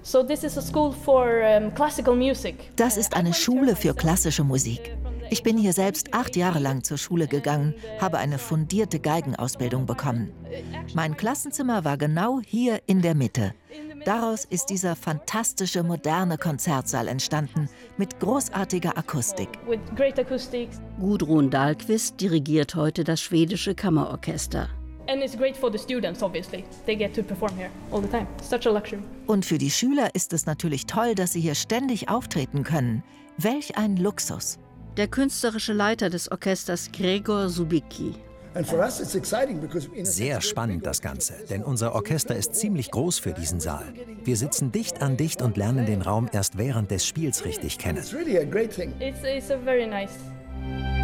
Das ist eine Schule für klassische Musik. Ich bin hier selbst 8 Jahre lang zur Schule gegangen, habe eine fundierte Geigenausbildung bekommen. Mein Klassenzimmer war genau hier in der Mitte. Daraus ist dieser fantastische, moderne Konzertsaal entstanden, mit großartiger Akustik. Gudrun Dahlqvist dirigiert heute das schwedische Kammerorchester. Und für die Schüler ist es natürlich toll, dass sie hier ständig auftreten können. Welch ein Luxus! Der künstlerische Leiter des Orchesters Gregor Subicki. Sehr spannend das Ganze, denn unser Orchester ist ziemlich groß für diesen Saal. Wir sitzen dicht an dicht und lernen den Raum erst während des Spiels richtig kennen.